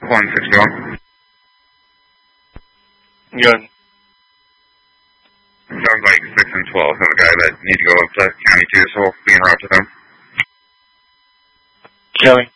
161. Good. Sounds like 6 and 12. So the guy that need to go up to County 2, so we'll be en route to them. Kelly.